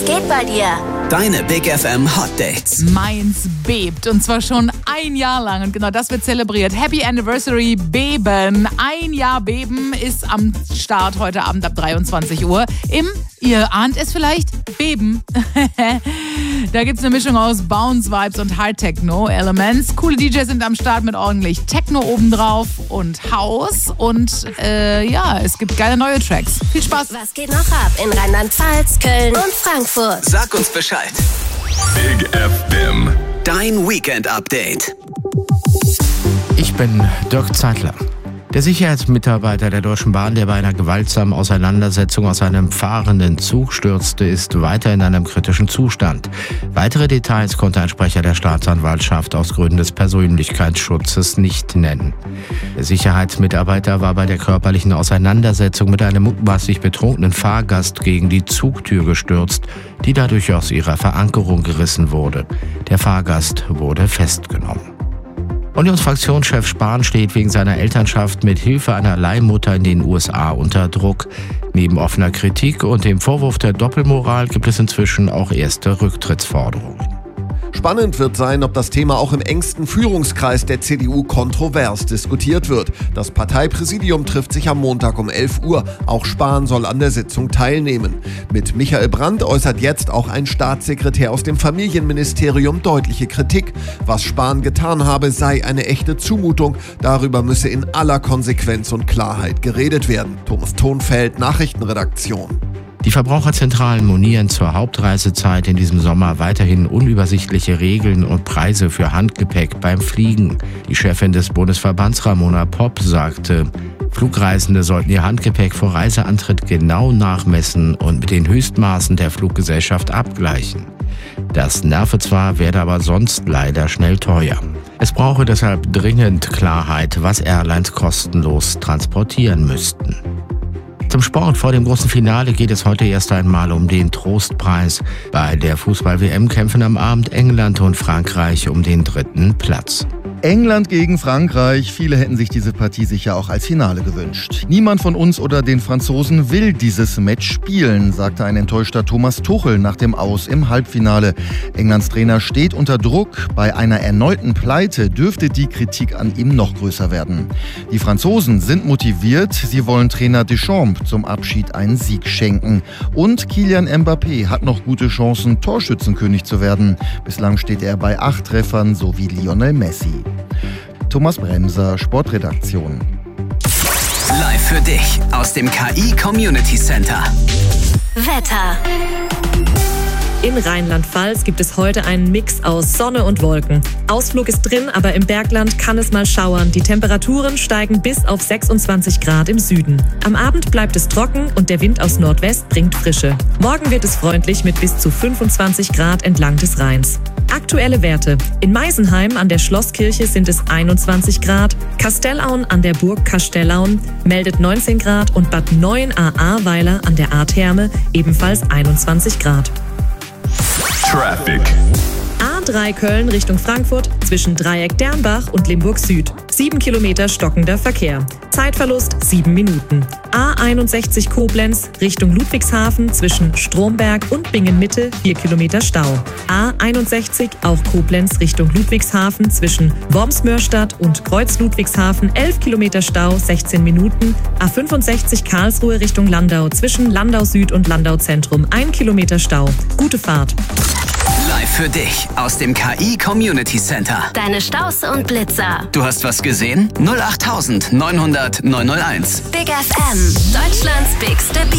geht bei dir? Deine Big FM Hot Dates. Meins bebt und zwar schon ein Jahr lang und genau das wird zelebriert. Happy Anniversary Beben. Ein Jahr Beben ist am Start heute Abend ab 23 Uhr ihr ahnt es vielleicht, Beben. Da gibt's eine Mischung aus Bounce Vibes und Hard Techno Elements. Coole DJs sind am Start mit ordentlich Techno obendrauf und House und es gibt geile neue Tracks. Viel Spaß. Was geht noch ab in Rheinland-Pfalz, Köln und Frankfurt? Sag uns Bescheid. Big FM. Dein Weekend-Update. Ich bin Dirk Zeitler. Der Sicherheitsmitarbeiter der Deutschen Bahn, der bei einer gewaltsamen Auseinandersetzung aus einem fahrenden Zug stürzte, ist weiter in einem kritischen Zustand. Weitere Details konnte ein Sprecher der Staatsanwaltschaft aus Gründen des Persönlichkeitsschutzes nicht nennen. Der Sicherheitsmitarbeiter war bei der körperlichen Auseinandersetzung mit einem mutmaßlich betrunkenen Fahrgast gegen die Zugtür gestürzt, die dadurch aus ihrer Verankerung gerissen wurde. Der Fahrgast wurde festgenommen. Unionsfraktionschef Spahn steht wegen seiner Elternschaft mit Hilfe einer Leihmutter in den USA unter Druck. Neben offener Kritik und dem Vorwurf der Doppelmoral gibt es inzwischen auch erste Rücktrittsforderungen. Spannend wird sein, ob das Thema auch im engsten Führungskreis der CDU kontrovers diskutiert wird. Das Parteipräsidium trifft sich am Montag um 11 Uhr. Auch Spahn soll an der Sitzung teilnehmen. Mit Michael Brandt äußert jetzt auch ein Staatssekretär aus dem Familienministerium deutliche Kritik. Was Spahn getan habe, sei eine echte Zumutung. Darüber müsse in aller Konsequenz und Klarheit geredet werden. Thomas Thonfeld, Nachrichtenredaktion. Die Verbraucherzentralen monieren zur Hauptreisezeit in diesem Sommer weiterhin unübersichtliche Regeln und Preise für Handgepäck beim Fliegen. Die Chefin des Bundesverbands Ramona Popp sagte, Flugreisende sollten ihr Handgepäck vor Reiseantritt genau nachmessen und mit den Höchstmaßen der Fluggesellschaft abgleichen. Das nerve zwar, werde aber sonst leider schnell teuer. Es brauche deshalb dringend Klarheit, was Airlines kostenlos transportieren müssten. Zum Sport. Vor dem großen Finale geht es heute erst einmal um den Trostpreis. Bei der Fußball-WM kämpfen am Abend England und Frankreich um den 3. Platz. England gegen Frankreich. Viele hätten sich diese Partie sicher auch als Finale gewünscht. Niemand von uns oder den Franzosen will dieses Match spielen, sagte ein enttäuschter Thomas Tuchel nach dem Aus im Halbfinale. Englands Trainer steht unter Druck. Bei einer erneuten Pleite dürfte die Kritik an ihm noch größer werden. Die Franzosen sind motiviert. Sie wollen Trainer Deschamps zum Abschied einen Sieg schenken. Und Kylian Mbappé hat noch gute Chancen, Torschützenkönig zu werden. Bislang steht er bei 8 Treffern, so wie Lionel Messi. Thomas Bremser, Sportredaktion. Live für dich aus dem KI Community Center. Wetter. In Rheinland-Pfalz gibt es heute einen Mix aus Sonne und Wolken. Ausflug ist drin, aber im Bergland kann es mal schauern. Die Temperaturen steigen bis auf 26 Grad im Süden. Am Abend bleibt es trocken und der Wind aus Nordwest bringt Frische. Morgen wird es freundlich mit bis zu 25 Grad entlang des Rheins. Aktuelle Werte. In Meisenheim an der Schlosskirche sind es 21 Grad, Kastellaun an der Burg Kastellaun meldet 19 Grad und Bad Neuenahr-Ahrweiler an der Ahrtherme ebenfalls 21 Grad. Traffic. A3 Köln Richtung Frankfurt zwischen Dreieck Dernbach und Limburg Süd. 7 Kilometer stockender Verkehr. Zeitverlust 7 Minuten. A61 Koblenz Richtung Ludwigshafen zwischen Stromberg und Bingen-Mitte 4 Kilometer Stau. A61 auch Koblenz Richtung Ludwigshafen zwischen Wormsmörstadt und Kreuz-Ludwigshafen 11 Kilometer Stau 16 Minuten. A65 Karlsruhe Richtung Landau zwischen Landau Süd und Landau Zentrum 1 Kilometer Stau. Gute Fahrt. Live für dich aus dem KI Community Center. Deine Staus und Blitzer. Du hast was gesehen? 08900 901. Big FM, Deutschlands bigste